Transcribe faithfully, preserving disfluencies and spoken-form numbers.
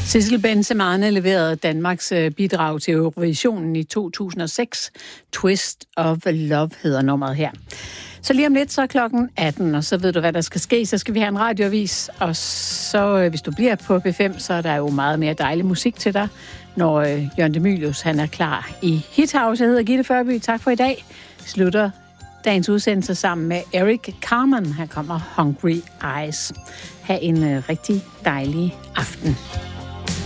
Sissel Bensemane leverede Danmarks bidrag til Eurovisionen i to tusind og seks. Twist of Love hedder nummeret her. Så lige om lidt, så er klokken atten, og så ved du, hvad der skal ske. Så skal vi have en radioavis, og så hvis du bliver på B fem, så er der jo meget mere dejlig musik til dig, når øh, Jørgen de Mylius, han er klar i Hit House. Jeg hedder Gitte Førby. Tak for i dag. Vi slutter dagens udsendelse sammen med Eric Carmen. Her kommer Hungry Eyes. Ha' en øh, rigtig dejlig aften.